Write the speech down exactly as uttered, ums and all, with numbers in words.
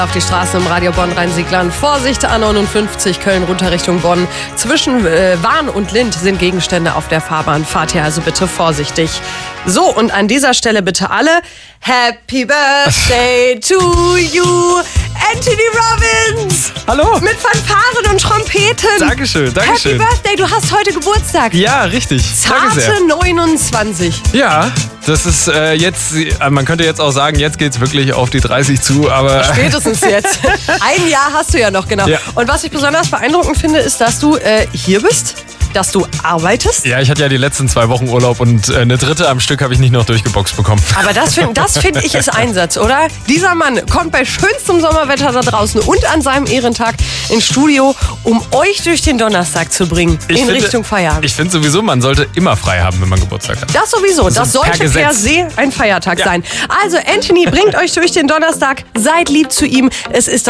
Auf die Straßen im Radio Bonn-Rhein-Sieg-Land. Vorsicht, A neunundfünfzig, Köln runter Richtung Bonn. Zwischen äh, Wahn und Lind sind Gegenstände auf der Fahrbahn. Fahrt hier also bitte vorsichtig. So, und an dieser Stelle bitte alle Happy Birthday to you, Anthony Robbins! Hallo! Mit Fanfaren und Trompeten! Dankeschön, Dankeschön. Happy Birthday, du hast heute Geburtstag! Ja, richtig. Danke sehr. Zarte neunundzwanzig. Ja, das ist äh, jetzt, man könnte jetzt auch sagen, jetzt geht's wirklich auf die dreißig zu, aber... Spätestens jetzt. Ein Jahr hast du ja noch, genau. Ja. Und was ich besonders beeindruckend finde, ist, dass du äh, hier bist, dass du arbeitest. Ja, ich hatte ja die letzten zwei Wochen Urlaub und äh, eine dritte am Stück habe ich nicht noch durchgeboxt bekommen. Aber das finde das find ich ist Einsatz, oder? Dieser Mann kommt bei schönstem Sommerwetter da draußen und an seinem Ehrentag ins Studio, um euch durch den Donnerstag zu bringen, Ich in finde, Richtung Feierabend. Ich finde sowieso, man sollte immer frei haben, wenn man Geburtstag hat. Das sowieso, das per sollte per, Gesetz. se ein Feiertag Ja. sein. Also Anthony bringt euch durch den Donnerstag, seid lieb zu ihm. Es ist